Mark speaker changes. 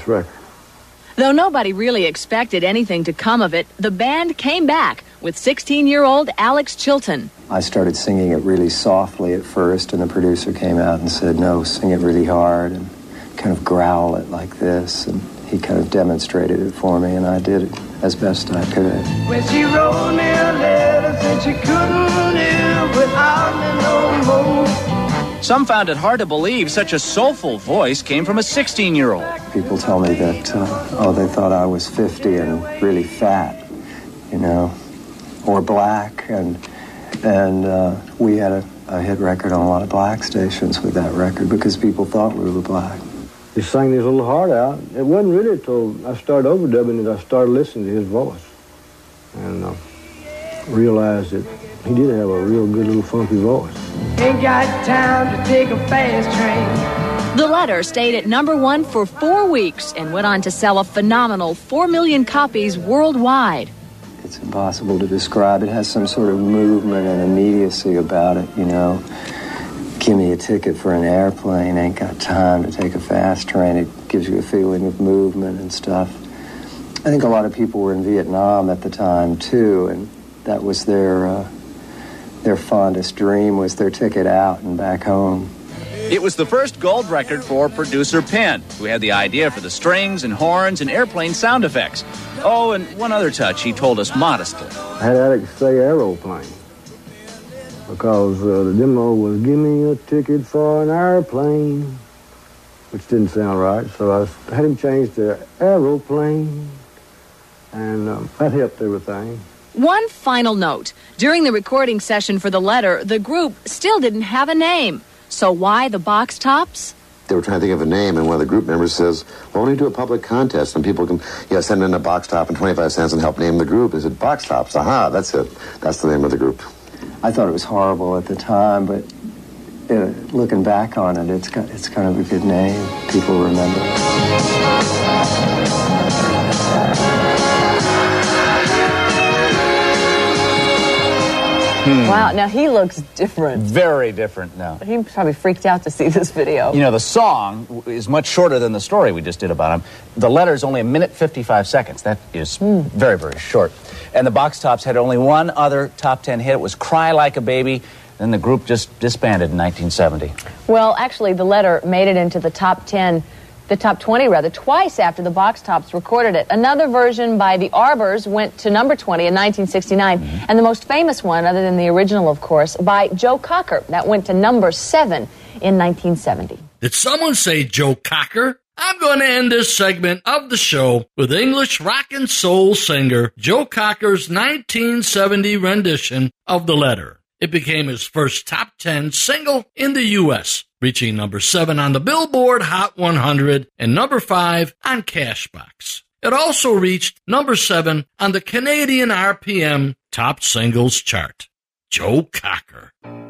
Speaker 1: record.
Speaker 2: Though nobody really expected anything to come of it, the band came back with 16-year-old Alex Chilton.
Speaker 3: I started singing it really softly at first, and the producer came out and said, no, sing it really hard and kind of growl it like this. And he kind of demonstrated it for me, and I did it as best I could.
Speaker 4: When she wrote me a letter, said she couldn't live without me no more.
Speaker 5: Some found it hard to believe such a soulful voice came from a 16-year-old.
Speaker 3: People tell me that, they thought I was 50 and really fat, or black, and we had a hit record on a lot of black stations with that record because people thought we were black.
Speaker 1: He sang his little heart out. It wasn't really until I started overdubbing that I started listening to his voice and realized that he did have a real good little funky voice.
Speaker 4: Ain't got time to take a fast train.
Speaker 2: The Letter stayed at number 1 for 4 weeks and went on to sell a phenomenal 4 million copies worldwide.
Speaker 3: It's impossible to describe. It has some sort of movement and immediacy about it, Give me a ticket for an airplane, ain't got time to take a fast train. It gives you a feeling of movement and stuff. I think a lot of people were in Vietnam at the time, too, and that was their fondest dream was their ticket out and back home.
Speaker 5: It was the first gold record for producer Penn, who had the idea for the strings and horns and airplane sound effects. Oh, and one other touch he told us modestly.
Speaker 1: I had Alex say aeroplane because the demo was give me a ticket for an airplane, which didn't sound right, so I had him change to aeroplane, and that helped everything.
Speaker 2: One final note. During the recording session for The Letter, the group still didn't have a name. So why the Box Tops?
Speaker 6: They were trying to think of a name, and one of the group members says, well, why don't you do a public contest, and people can send in a box top and 25 cents and help name the group. They said, Box Tops, aha, that's it. That's the name of the group.
Speaker 3: I thought it was horrible at the time, but looking back on it, it's kind of a good name. People remember it.
Speaker 7: Wow, now he looks different.
Speaker 5: Very different now.
Speaker 7: He probably freaked out to see this video.
Speaker 5: The song is much shorter than the story we just did about him. The Letter is only 1:55 seconds. That is very, very short. And the Box Tops had only one other top 10 hit. It was Cry Like a Baby. Then the group just disbanded in 1970.
Speaker 7: Well, actually, The Letter made it into the top 10, the top 20 rather, twice after the Box Tops recorded it. Another version by the Arbors went to number 20 in 1969, and the most famous one, other than the original, of course, by Joe Cocker. That went to number 7 in 1970.
Speaker 8: Did someone say Joe Cocker? I'm going to end this segment of the show with English rock and soul singer Joe Cocker's 1970 rendition of The Letter. It became his first top 10 single in the U.S., reaching number 7 on the Billboard Hot 100 and number 5 on Cashbox. It also reached number 7 on the Canadian RPM Top Singles chart. Joe Cocker.